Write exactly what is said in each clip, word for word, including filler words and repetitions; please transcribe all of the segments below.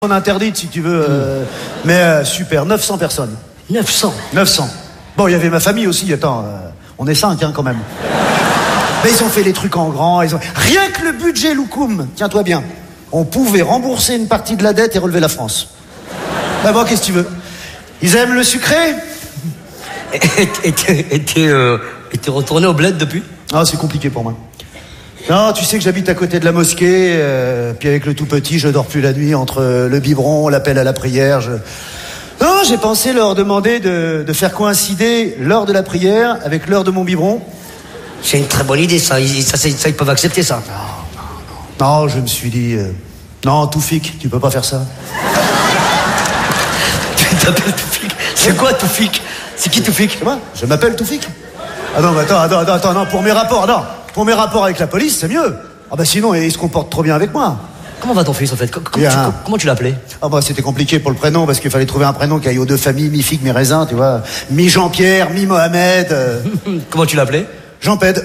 On interdite si tu veux, euh, mais euh, super, neuf cents personnes. neuf cents neuf cents. Bon, il y avait ma famille aussi, attends, euh, on est cinq hein, quand même. Mais ils ont fait les trucs en grand, ils ont... rien que le budget Loukoum, tiens-toi bien, on pouvait rembourser une partie de la dette et relever la France. Bah bon, qu'est-ce que tu veux? Ils aiment le sucré? Et t'es euh, retourné au bled depuis? Ah, c'est compliqué pour moi. Non, tu sais que j'habite à côté de la mosquée, euh, puis avec le tout petit, je dors plus la nuit entre le biberon, l'appel à la prière. Je... Non, j'ai pensé leur demander de, de faire coïncider l'heure de la prière avec l'heure de mon biberon. C'est une très bonne idée, ça. Ils, ça, ça, ils peuvent accepter ça. Non, non, non, je me suis dit... Euh... Non, Toufik, tu peux pas faire ça. Tu t'appelles Toufik? C'est quoi Toufik? C'est qui Toufik? C'est moi, je m'appelle Toufik. Ah non, mais attends, attends, attends, attends, non, pour mes rapports, non. Pour mes rapports avec la police, c'est mieux. Ah bah sinon, il se comporte trop bien avec moi. Comment va ton fils, en fait? Comment, tu, un... comment tu l'appelais? Ah bah c'était compliqué pour le prénom, parce qu'il fallait trouver un prénom qui aille aux deux familles, mi-Fig, mi-Raisin, tu vois. Mi-Jean-Pierre, mi-Mohamed. Euh... Comment tu l'appelais? Jean-Ped.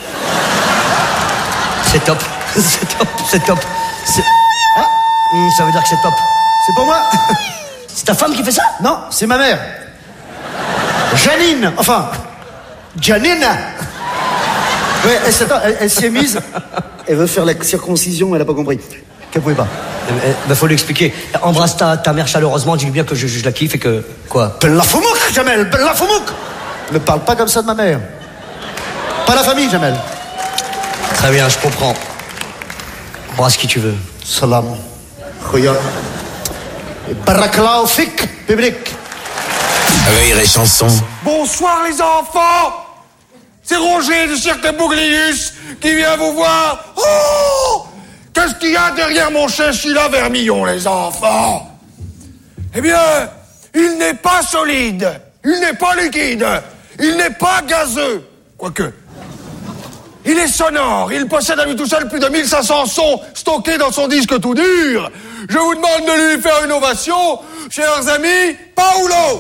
C'est top. C'est top, c'est top. Ah, ça veut dire que c'est top. C'est pour moi. C'est ta femme qui fait ça? Non, c'est ma mère. Janine, enfin, Janine. Ouais, elle, elle, elle s'y est mise. Elle veut faire la circoncision, elle a pas compris. Qu'elle pouvait pas. Il bah, faut lui expliquer. Embrasse ta, ta mère chaleureusement, dis-lui bien que je, je la kiffe et que... Quoi? Bellafoumouk, Jamel, Bellafoumouk. Ne parle pas comme ça de ma mère. Pas la famille, Jamel. Très bien, je comprends. Embrasse qui tu veux. Salam. Khoya. Et barakallahu fik, public. Rire et chanson. Bonsoir les enfants. C'est Roger du cirque Bouglius qui vient vous voir. Oh! Qu'est-ce qu'il y a derrière mon chinchilla vermillon, les enfants? Eh bien, il n'est pas solide, il n'est pas liquide, il n'est pas gazeux. Quoique, il est sonore, il possède à lui tout seul plus de mille cinq cents sons stockés dans son disque tout dur. Je vous demande de lui faire une ovation, chers amis, Paolo.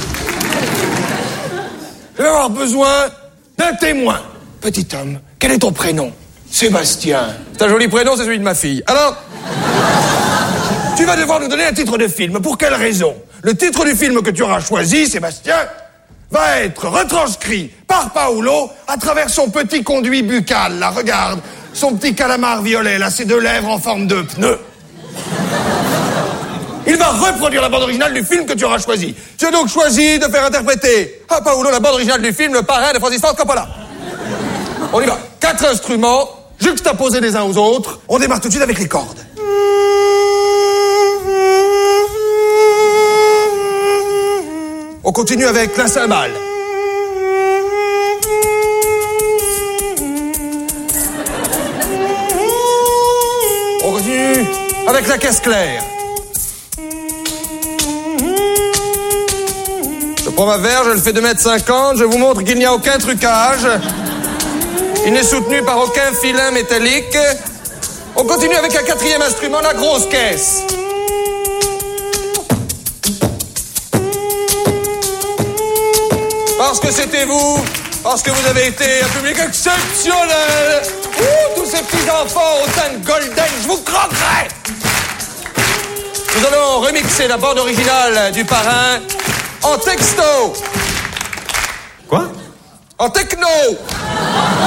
Je vais avoir besoin d'un témoin. Petit homme, quel est ton prénom? Sébastien. C'est un joli prénom, c'est celui de ma fille. Alors, tu vas devoir nous donner un titre de film. Pour quelle raison? Le titre du film que tu auras choisi, Sébastien, va être retranscrit par Paolo à travers son petit conduit buccal. Là, regarde, son petit calamar violet, là, ses deux lèvres en forme de pneu. Il va reproduire la bande originale du film que tu auras choisi. Tu as donc choisi de faire interpréter à Paolo la bande originale du film Le Parrain de Francis Ford Coppola. On y va. Quatre instruments, juxtaposés les uns aux autres. On démarre tout de suite avec les cordes. On continue avec la cymbale. On continue avec la caisse claire. Je prends ma verge, je le fais deux mètres cinquante, je vous montre qu'il n'y a aucun trucage. Il n'est soutenu par aucun filin métallique. On continue avec un quatrième instrument, la grosse caisse. Parce que c'était vous, parce que vous avez été un public exceptionnel. Ouh, tous ces petits enfants au teint golden, je vous croquerai. Nous allons remixer la bande originale du Parrain en texto. Quoi? En techno.